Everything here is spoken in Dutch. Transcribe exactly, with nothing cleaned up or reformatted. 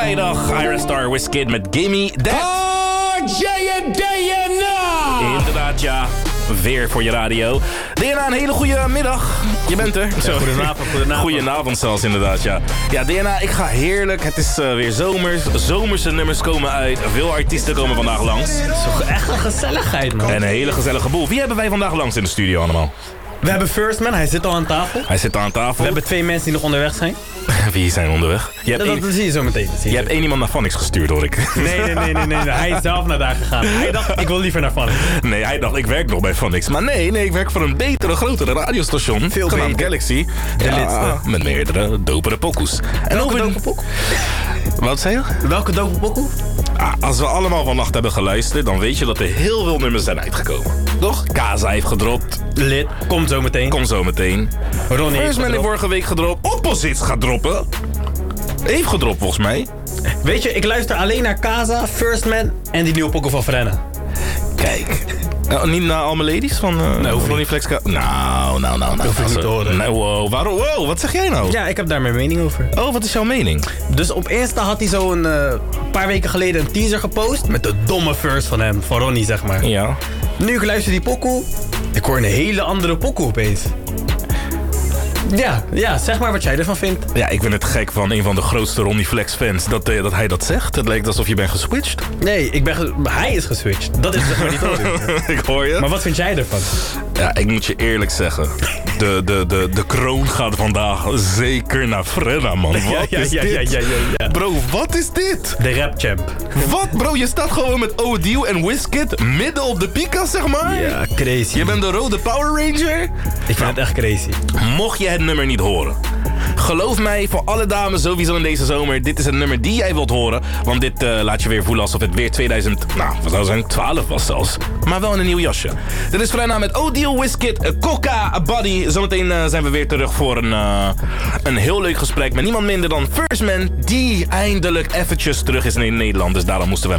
vrijdag. Ira Star, Wizkid met Gimme That. Oh, J and D N A! Inderdaad, ja. Weer voor je radio. D N A, een hele goede middag. Je bent er. Ja, goedenavond, goedenavond. Goedenavond zelfs, inderdaad, ja. Ja, D N A, ik ga heerlijk. Het is uh, weer zomers. Zomerse nummers komen uit. Veel artiesten komen vandaag langs. Het is toch echt een gezelligheid, man. En een hele gezellige boel. Wie hebben wij vandaag langs in de studio allemaal? We hebben First Man, hij zit al aan tafel. Hij zit al aan tafel. We hebben twee mensen die nog onderweg zijn. Wie zijn onderweg? Je hebt Dat, één, dat zie je zo meteen. Je, je hebt één iemand naar Phonics gestuurd, hoor ik. Nee, nee, nee, nee, nee, nee. Hij is zelf naar daar gegaan. Hij dacht, ik wil liever naar Phonics. Nee, hij dacht, ik werk nog bij Phonics. Maar nee, nee, ik werk voor een betere, grotere radiostation. Veel genaamd beter. Galaxy. De Ja, lidste. met meerdere dopere pokoes. En Welke over- dope pokoe? Wat zei je? Welke dope pokoe? Ah, als we allemaal vannacht hebben geluisterd, dan weet je dat er heel veel nummers zijn uitgekomen. Toch? Kaza heeft gedropt. Lid, komt zo meteen. Kom zo meteen. Ronnie heeft First Man heeft gedropt. vorige week gedropt. Opposites gaat droppen. Heeft gedropt volgens mij. Weet je, ik luister alleen naar Kaza, First Man en die nieuwe pokoe van Frenna. Kijk. Uh, niet naar al mijn ladies van uh, Nee, hoeft Ronnie Flex. Nou, nou, nou, nou. hoef ik niet te horen. Nee, wow, waarom? Wow, wat zeg jij nou? Ja, ik heb daar mijn mening over. Oh, wat is jouw mening? Dus op Insta had hij zo een uh, paar weken geleden een teaser gepost met de domme verse van hem, van Ronnie zeg maar. Ja. Nu ik luister die pokoe, ik hoor een hele andere pokoe opeens. Ja, ja, zeg maar wat jij ervan vindt. Ja, ik vind het gek van een van de grootste Ronnie Flex fans dat, uh, dat hij dat zegt. Het lijkt alsof je bent geswitcht. Nee, ik ben ge- hij is geswitcht. Dat is zeg maar niet zo. Ik hoor je. Maar wat vind jij ervan? Ja, ik moet je eerlijk zeggen. De, de, de, de kroon gaat vandaag zeker naar Frenna, man. Wat ja, ja, is ja, dit? ja, ja, ja, ja. Bro, wat is dit? De rap champ. Wat, bro? Je staat gewoon met Odile en Wizkid midden op de pika, zeg maar? Ja, crazy. Je bent de rode Power Ranger? Ik vind het echt crazy. Mocht je het nummer niet horen, geloof mij, voor alle dames sowieso in deze zomer, dit is een nummer die jij wilt horen. Want dit uh, laat je weer voelen alsof het weer tweeduizend, nou, wat zou zijn, twaalf was zelfs. Maar wel in een nieuw jasje. Dit is Frenna met Odile, Wizkid, uh, Coca, Buddy. Zometeen uh, zijn we weer terug voor een, uh, een heel leuk gesprek met niemand minder dan First Man, die eindelijk eventjes terug is in Nederland. Dus daarom moesten we hem